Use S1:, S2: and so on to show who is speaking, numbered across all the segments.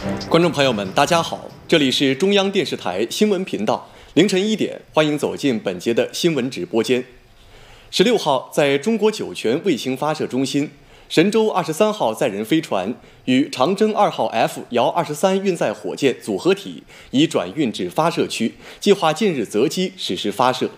S1: 观众朋友们，大家好，这里是中央电视台新闻频道，凌晨1点，欢迎走进本节的新闻直播间。16号，在中国酒泉卫星发射中心，神舟23号载人飞船与长征2号 F 遥23运载火箭组合体已转运至发射区，计划近日择机实施发射。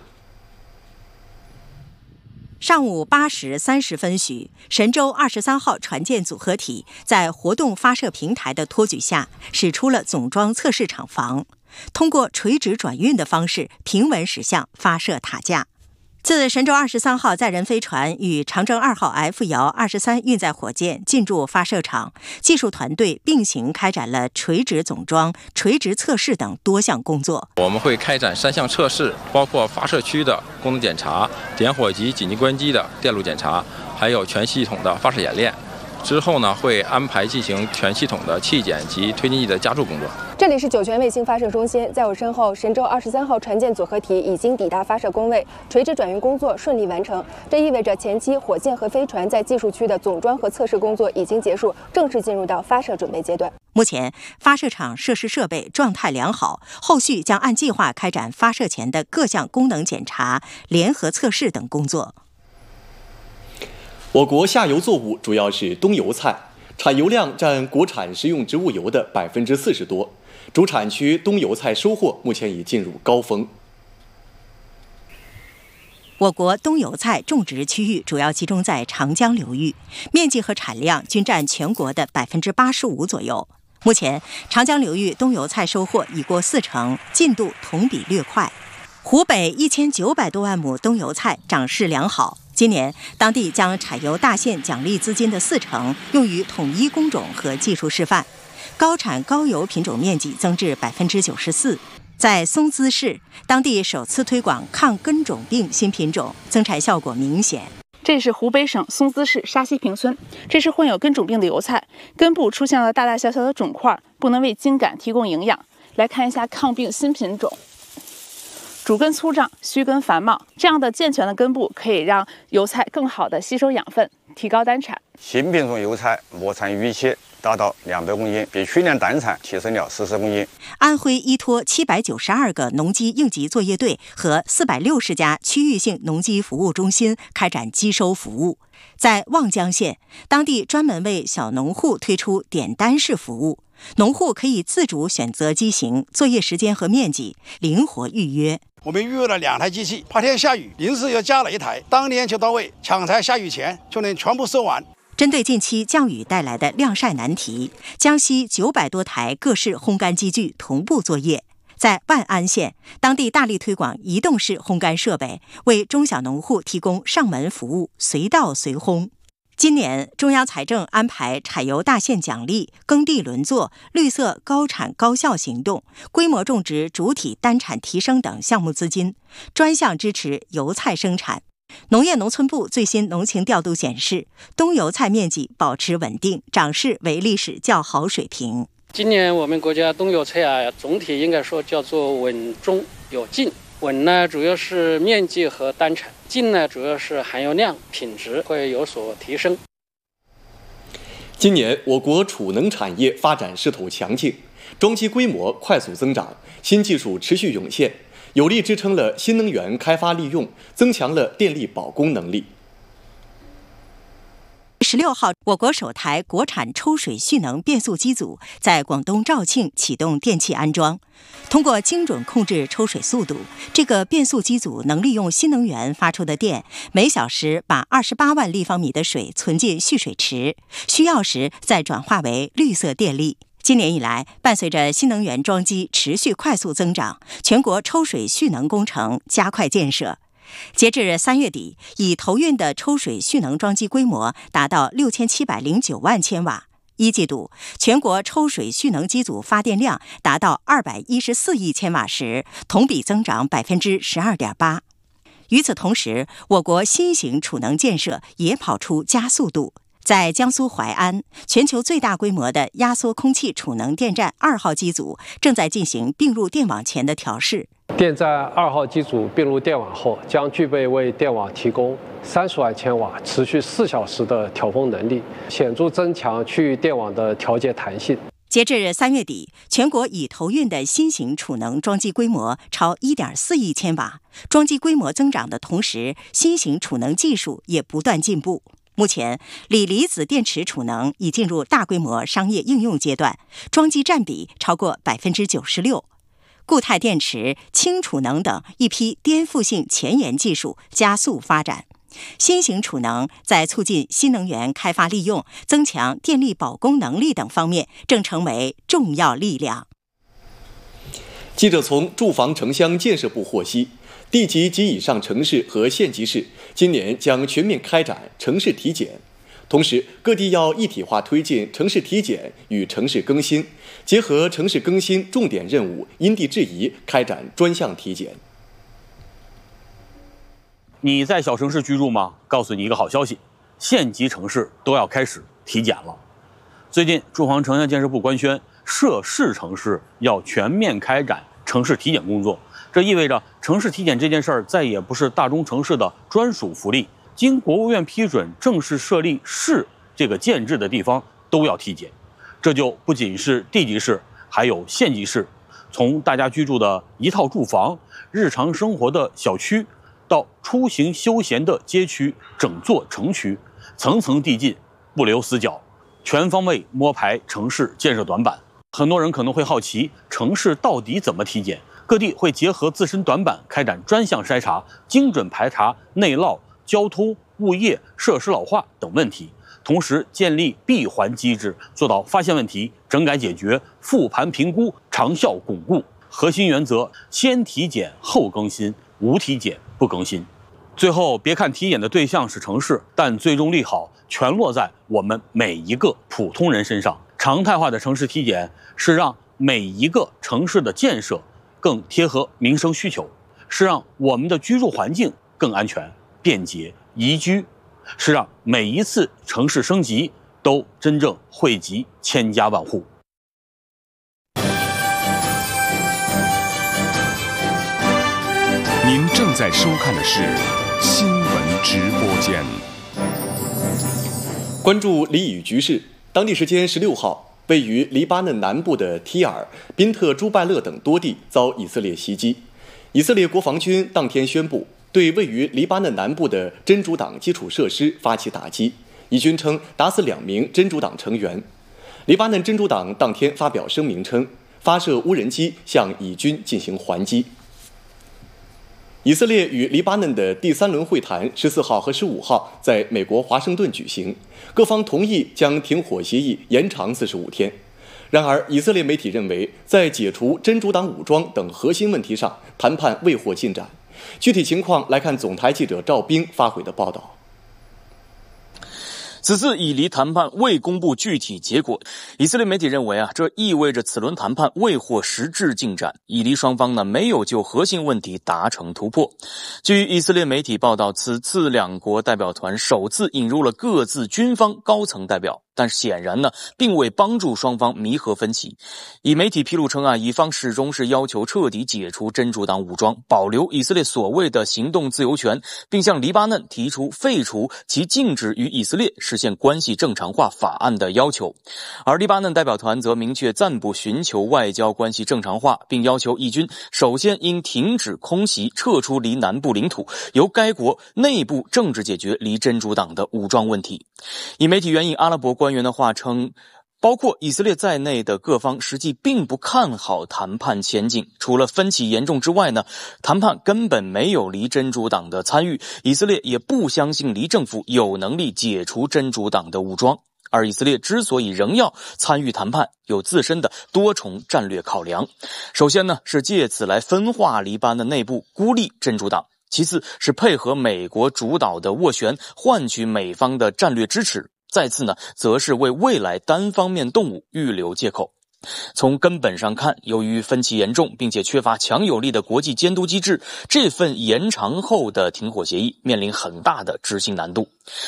S2: 上午8时30分许，神舟23号船舰组合体在活动发射平台的托举下，驶出了总装测试厂房，通过垂直转运的方式平稳驶向发射塔架。自神舟23号载人飞船与长征2号 F 遥23运载火箭进驻发射场，技术团队并行开展了垂直总装、垂直测试等多项工作。
S3: 我们会开展3项测试，包括发射区的功能检查、点火及紧急关机的电路检查，还有全系统的发射演练。之后呢，会安排进行全系统的气检及推进剂的加注工作。
S4: 这里是酒泉卫星发射中心，在我身后，神舟23号船舰组合体已经抵达发射工位，垂直转运工作顺利完成。这意味着前期火箭和飞船在技术区的总装和测试工作已经结束，正式进入到发射准备阶段。
S2: 目前，发射场设施设备状态良好，后续将按计划开展发射前的各项功能检查、联合测试等工作。
S1: 我国下游作物主要是冬油菜，产油量占国产食用植物油的40%多，主产区冬油菜收获目前已进入高峰。
S2: 我国冬油菜种植区域主要集中在长江流域，面积和产量均占全国的85%左右。目前，长江流域冬油菜收获已过40%，进度同比略快。湖北1900多万亩冬油菜长势良好。今年，当地将产油大县奖励资金的40%用于统一工种和技术示范，高产高油品种面积增至94%。在松滋市，当地首次推广抗根种病新品种，增产效果明显。
S5: 这是湖北省松滋市沙溪坪村，这是患有根种病的油菜，根部出现了大大小小的肿块，不能为茎秆提供营养。来看一下抗病新品种。主根粗壮，须根繁茂，这样的健全的根部可以让油菜更好地吸收养分，提高单产。
S6: 新品种油菜亩产预期达到200公斤，比去年单产提升了40公斤。
S2: 安徽依托792个农机应急作业队和460家区域性农机服务中心开展机收服务。在望江县，当地专门为小农户推出点单式服务，农户可以自主选择机型、作业时间和面积，灵活预约。
S7: 我们预约了2台机器，怕天下雨，临时又加了1台，当天就到位，抢在下雨前就能全部收完。
S2: 针对近期降雨带来的晾晒难题，江西900多台各式烘干机具同步作业。在万安县，当地大力推广移动式烘干设备，为中小农户提供上门服务，随到随烘。今年，中央财政安排产油大县奖励、耕地轮作、绿色高产高效行动、规模种植主体单产提升等项目资金，专项支持油菜生产。农业农村部最新农情调度显示，冬油菜面积保持稳定，长势为历史较好水平。
S8: 今年我们国家冬油菜总体应该说叫做稳中有进。稳呢，主要是面积和单产；进呢，主要是含油量、品质会有所提升。
S1: 今年我国储能产业发展势头强劲，装机规模快速增长，新技术持续涌现，有力支撑了新能源开发利用，增强了电力保供能力。
S2: 16号，我国首台国产抽水蓄能变速机组在广东肇庆启动电气安装。通过精准控制抽水速度，这个变速机组能利用新能源发出的电，每小时把28万立方米的水存进蓄水池，需要时再转化为绿色电力。今年以来，伴随着新能源装机持续快速增长，全国抽水蓄能工程加快建设。截至3月底，已投运的抽水蓄能装机规模达到6709万千瓦。一季度，全国抽水蓄能机组发电量达到214亿千瓦时，同比增长12.8%。与此同时，我国新型储能建设也跑出加速度。在江苏淮安，全球最大规模的压缩空气储能电站2号机组正在进行并入电网前的调试。
S9: 电站2号机组并入电网后，将具备为电网提供30万千瓦、持续4小时的调峰能力，显著增强区域电网的调节弹性。
S2: 截至3月底，全国已投运的新型储能装机规模超 1.4 亿千瓦。装机规模增长的同时，新型储能技术也不断进步。目前，锂离子电池储能已进入大规模商业应用阶段，装机占比超过 96%。固态电池、氢储能等一批颠覆性前沿技术加速发展。新型储能在促进新能源开发利用、增强电力保供能力等方面正成为重要力量。
S1: 记者从住房城乡建设部获悉，地级及以上城市和县级市今年将全面开展城市体检，同时各地要一体化推进城市体检与城市更新，结合城市更新重点任务，因地制宜开展专项体检。
S10: 你在小城市居住吗？告诉你一个好消息，县级城市都要开始体检了。最近，住房城乡建设部官宣，涉市城市要全面开展城市体检工作。这意味着城市体检这件事儿再也不是大中城市的专属福利，经国务院批准正式设立市这个建制的地方都要体检。这就不仅是地级市，还有县级市，从大家居住的一套住房、日常生活的小区，到出行休闲的街区、整座城区，层层递进，不留死角，全方位摸排城市建设短板。很多人可能会好奇，城市到底怎么体检？各地会结合自身短板，开展专项筛查，精准排查内涝、交通、物业、设施老化等问题，同时建立闭环机制，做到发现问题、整改解决、复盘评估、长效巩固。核心原则：先体检后更新，无体检不更新。最后，别看体检的对象是城市，但最终利好全落在我们每一个普通人身上。常态化的城市体检是让每一个城市的建设更贴合民生需求，是让我们的居住环境更安全、便捷、宜居，是让每一次城市升级都真正惠及千家万户。
S11: 您正在收看的是新闻直播间。
S1: 关注黎以局势，当地时间16号，位于黎巴嫩南部的提尔、宾特朱拜勒等多地遭以色列袭击。以色列国防军当天宣布对位于黎巴嫩南部的真主党基础设施发起打击，以军称打死2名真主党成员。黎巴嫩真主党当天发表声明称，发射无人机向以军进行还击。以色列与黎巴嫩的第3轮会谈14号和15号在美国华盛顿举行，各方同意将停火协议延长45天。然而，以色列媒体认为，在解除真主党武装等核心问题上，谈判未获进展。具体情况来看总台记者赵冰发回的报道。
S12: 此次以黎谈判未公布具体结果，以色列媒体认为这意味着此轮谈判未获实质进展，以黎双方没有就核心问题达成突破。据以色列媒体报道，此次两国代表团首次引入了各自军方高层代表，但显然并未帮助双方弥合分歧。以媒体披露称以方始终是要求彻底解除真主党武装，保留以色列所谓的行动自由权，并向黎巴嫩提出废除其禁止与以色列实现关系正常化法案的要求。而黎巴嫩代表团则明确暂不寻求外交关系正常化，并要求以军首先应停止空袭，撤出黎南部领土，由该国内部政治解决黎真主党的武装问题。以媒体援引阿拉伯官员的话称，包括以色列在内的各方实际并不看好谈判前景，除了分歧严重之外谈判根本没有黎真主党的参与，以色列也不相信黎政府有能力解除真主党的武装。而以色列之所以仍要参与谈判，有自身的多重战略考量。首先是借此来分化黎巴嫩内部，孤立真主党；其次是配合美国主导的斡旋，换取美方的战略支持；再次则是为未来单方面动武预留借口。从根本上看，由于分歧严重，并且缺乏强有力的国际监督机制，这份延长后的停火协议面临很大的执行难度。